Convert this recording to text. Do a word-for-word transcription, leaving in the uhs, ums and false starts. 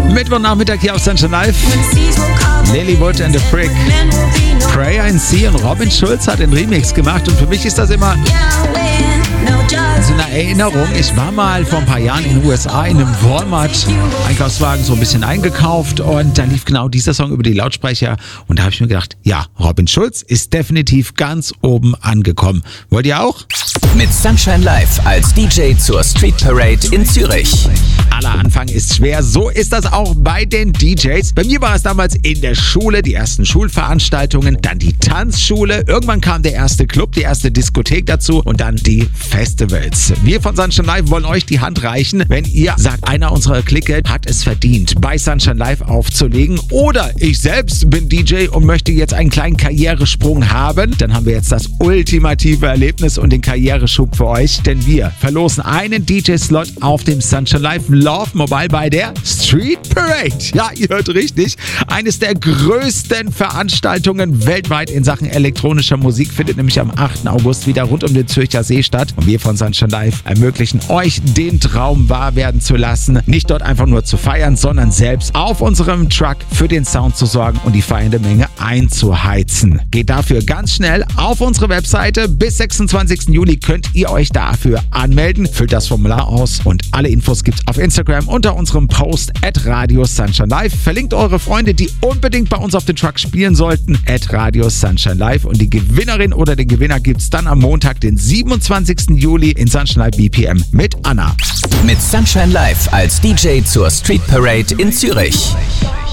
Mittwochnachmittag hier auf Sunshine Live. Lilywood and the Frick. Pray and See und Robin Schulz hat den Remix gemacht und für mich ist das immer so eine Erinnerung. Ich war mal vor ein paar Jahren in den U S A in einem Walmart-Einkaufswagen so ein bisschen eingekauft und da lief genau dieser Song über die Lautsprecher und da habe ich mir gedacht, ja, Robin Schulz ist definitiv ganz oben angekommen. Wollt ihr auch? Mit Sunshine Live als D J zur Street Parade in Zürich. Aller Anfang ist schwer, so ist das auch bei den D Js. Bei mir war es damals in der Schule, die ersten Schulveranstaltungen, dann die Tanzschule, irgendwann kam der erste Club, die erste Diskothek dazu und dann die Festivals. Wir von Sunshine Live wollen euch die Hand reichen, wenn ihr sagt, einer unserer Clique hat es verdient, bei Sunshine Live aufzulegen oder ich selbst bin D J und möchte jetzt einen kleinen Karrieresprung haben, dann haben wir jetzt das ultimative Erlebnis und den Karriereschub für euch, denn wir verlosen einen D J-Slot auf dem Sunshine Live Love Mobile bei der Street Parade. Ja, ihr hört richtig. Eines der größten Veranstaltungen weltweit in Sachen elektronischer Musik findet nämlich am achten August wieder rund um den Zürcher See statt. Und wir von Sunshine Live ermöglichen euch, den Traum wahr werden zu lassen. Nicht dort einfach nur zu feiern, sondern selbst auf unserem Truck für den Sound zu sorgen und die feiernde Menge einzuheizen. Geht dafür ganz schnell auf unsere Webseite. Bis sechsundzwanzigsten Juli könnt ihr euch dafür anmelden. Füllt das Formular aus und alle Infos gibt's auf Instagram unter unserem Post at Radio Sunshine Live. Verlinkt eure Freunde, die unbedingt bei uns auf den Truck spielen sollten, at Radio Sunshine Live. Und die Gewinnerin oder den Gewinner gibt's dann am Montag, den siebenundzwanzigsten Juli in Sunshine Live B P M mit Anna. Mit Sunshine Live als D J zur Street Parade in Zürich.